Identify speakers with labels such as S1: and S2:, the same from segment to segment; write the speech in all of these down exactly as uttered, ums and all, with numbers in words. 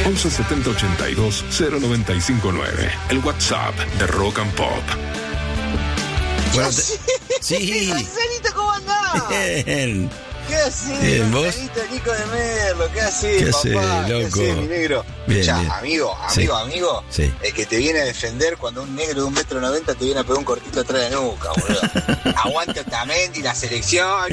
S1: once setenta ochenta y dos cero noventa y cinco nueve. El WhatsApp de Rock and Pop.
S2: Bueno, te... Sí.
S3: Marcelito, ¿cómo andás?
S2: Bien.
S3: ¿Qué haces?
S2: Bien, ¿vos?
S3: Nico de Merlo, ¿qué haces,
S2: ¿Qué
S3: papá?
S2: haces, loco?
S3: ¿Qué haces, mi negro?
S2: Bien,
S3: Ya,
S2: bien.
S3: amigo,
S2: Sí.
S3: amigo, amigo.
S2: Sí.
S3: El que te viene a defender cuando un negro de un metro noventa te viene a pegar un cortito atrás de la nuca, boludo. Aguanta Otamendi, la selección.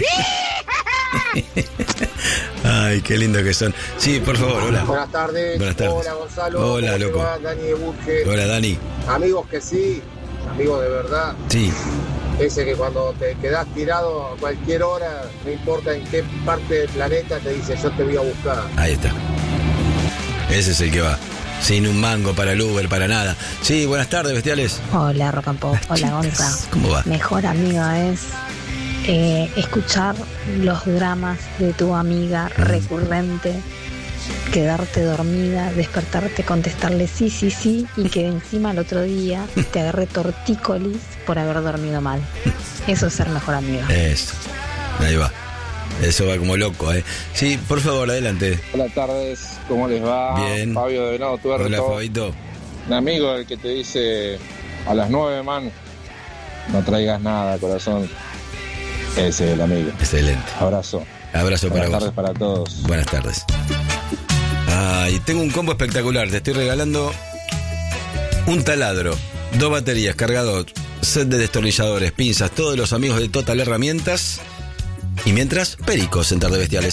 S2: Ay, qué lindo que son. Sí, por favor, hola.
S4: Buenas tardes.
S2: Buenas tardes.
S4: Hola, Gonzalo.
S2: Hola,
S4: ¿Cómo te
S2: loco.
S4: va? Dani de Burge.
S2: Hola, Dani.
S4: Amigos que sí, amigos de verdad.
S2: Sí.
S4: Ese que cuando te quedás tirado a cualquier hora, no importa en qué parte del planeta, te dice yo te voy a buscar.
S2: Ahí está. Ese es el que va. Sin un mango para el Uber, para nada. Sí, buenas tardes, bestiales.
S5: Hola, Rock and Pop.
S2: Las
S5: Hola,
S2: chicas,
S5: Gonza.
S2: ¿cómo va?
S5: Mejor amiga es eh, escuchar los dramas de tu amiga recurrente, quedarte dormida, despertarte, contestarle sí, sí, sí, y que encima el otro día te agarre tortícolis por haber dormido mal. Eso es ser mejor amiga.
S2: Eso. Ahí va. Eso va como loco, ¿eh? Sí, por favor, adelante.
S6: Buenas tardes, ¿cómo les va?
S2: Bien.
S6: Fabio de Venado Tuerto.
S2: Hola, Fabito.
S6: Un amigo el que te dice a las nueve, man, no traigas nada, corazón. Ese es el amigo.
S2: Excelente.
S6: Abrazo.
S2: Abrazo para
S6: Buenas
S2: vos.
S6: tardes para todos.
S2: Buenas tardes. Ay, tengo un combo espectacular. Te estoy regalando un taladro, dos baterías, cargador, set de destornilladores, pinzas, todos los amigos de Total Herramientas. Y mientras, Pericos en Tarde Bestiales.